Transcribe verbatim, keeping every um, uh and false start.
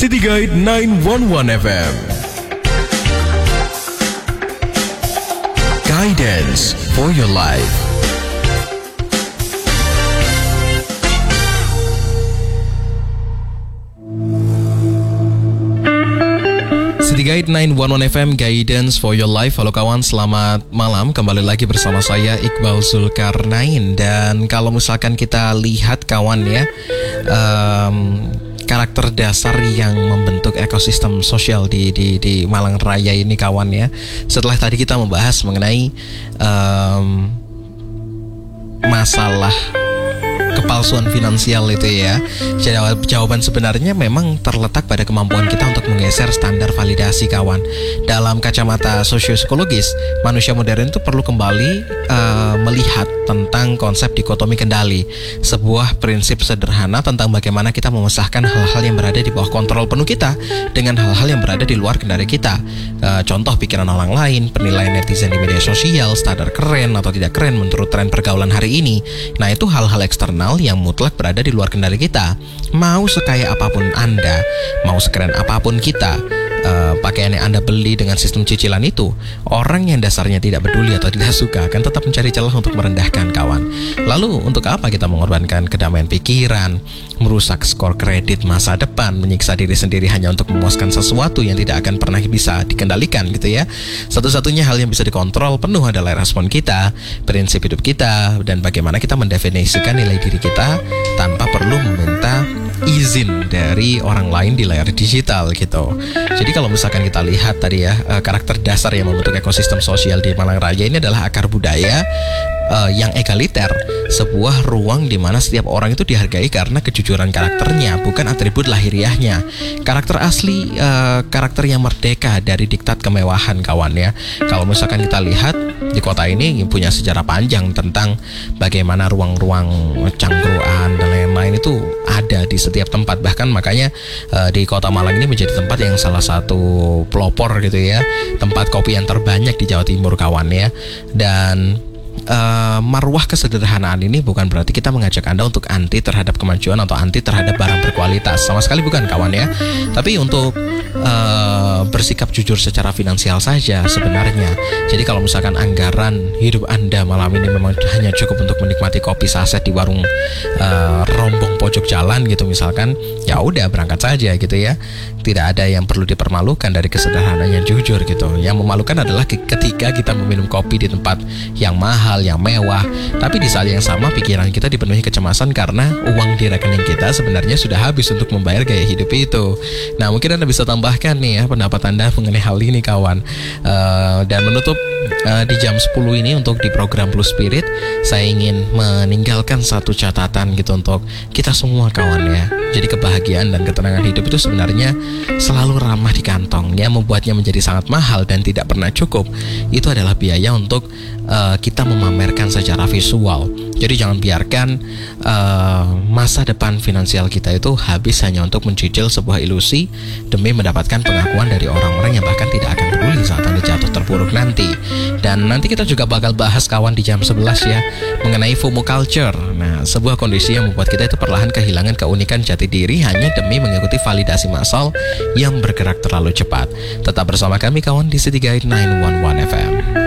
City Guide sembilan satu satu F M. Guidance for your life. City Guide sembilan satu satu F M, Guidance for your life. Halo kawan, selamat malam. Kembali lagi bersama saya Iqbal Zulkarnain. Dan kalau misalkan kita lihat kawan ya, um, karakter dasar yang membentuk ekosistem sosial di, di, di Malang Raya ini kawan ya. Setelah tadi kita membahas mengenai um, masalah kepalsuan finansial itu ya, jawaban sebenarnya memang terletak pada kemampuan kita untuk menggeser standar validasi kawan. Dalam kacamata sosiopsikologis, manusia modern itu perlu kembali uh, melihat tentang konsep dikotomi kendali, sebuah prinsip sederhana tentang bagaimana kita memisahkan hal-hal yang berada di bawah kontrol penuh kita dengan hal-hal yang berada di luar kendali kita. uh, Contoh pikiran orang lain, penilaian netizen di media sosial, standar keren atau tidak keren menurut tren pergaulan hari ini. Nah itu hal-hal eksternal yang mutlak berada di luar kendali kita. Mau sekaya apapun Anda, mau sekeren apapun kita, uh, pakaian yang Anda beli dengan sistem cicilan itu, orang yang dasarnya tidak peduli atau tidak suka akan tetap mencari celah untuk merendahkan kawan. Lalu untuk apa kita mengorbankan kedamaian pikiran, merusak skor kredit masa depan, menyiksa diri sendiri hanya untuk memuaskan sesuatu yang tidak akan pernah bisa dikendalikan gitu ya. Satu-satunya hal yang bisa dikontrol penuh adalah respon kita, prinsip hidup kita, dan bagaimana kita mendefinisikan nilai diri kita tanpa perlu meminta izin dari orang lain di layar digital gitu. Jadi kalau misalkan kita lihat tadi ya, karakter dasar yang membentuk ekosistem sosial di Malang Raya ini adalah akar budaya uh, yang egaliter, sebuah ruang di mana setiap orang itu dihargai karena kejujuran karakternya, bukan atribut lahiriahnya. Karakter asli, uh, karakter yang merdeka dari diktat kemewahan kawan ya. Kalau misalkan kita lihat di kota ini punya sejarah panjang tentang bagaimana ruang-ruang cangkruan dan lain-lain itu ada di setiap tempat. Bahkan makanya uh, di kota Malang ini menjadi tempat yang salah satu pelopor gitu ya, tempat kopi yang terbanyak di Jawa Timur kawan ya. Dan Uh, marwah kesederhanaan ini bukan berarti kita mengajak Anda untuk anti terhadap kemajuan atau anti terhadap barang berkualitas, sama sekali bukan kawan ya. Tapi untuk uh, bersikap jujur secara finansial saja sebenarnya. Jadi kalau misalkan anggaran hidup Anda malam ini memang hanya cukup untuk menikmati kopi saset di warung uh, rombong pojok jalan gitu misalkan, ya udah berangkat saja gitu ya. Tidak ada yang perlu dipermalukan dari kesederhanaan yang jujur gitu. Yang memalukan adalah ketika kita meminum kopi di tempat yang mahal, yang mewah, tapi di saat yang sama pikiran kita dipenuhi kecemasan karena uang di rekening kita sebenarnya sudah habis untuk membayar gaya hidup itu. Nah mungkin Anda bisa tambahkan nih ya pendapat Anda mengenai hal ini kawan. uh, Dan menutup uh, di jam sepuluh ini untuk di program Blue Spirit, saya ingin meninggalkan satu catatan gitu untuk kita semua kawan ya. Jadi kebahagiaan dan ketenangan hidup itu sebenarnya selalu ramah di kantong. Yang membuatnya menjadi sangat mahal dan tidak pernah cukup itu adalah biaya untuk uh, kita memamerkan secara visual. Jadi jangan biarkan uh, masa depan finansial kita itu habis hanya untuk mencicil sebuah ilusi demi mendapatkan pengakuan dari orang-orang yang bahkan tidak akan peduli saat Anda jatuh terpuruk nanti. Dan nanti kita juga bakal bahas kawan di jam sebelas ya mengenai FOMO culture. Nah, sebuah kondisi yang membuat kita itu perlahan kehilangan keunikan jati diri hanya demi mengikuti validasi massal yang bergerak terlalu cepat. Tetap bersama kami kawan di City Guide sembilan satu satu F M.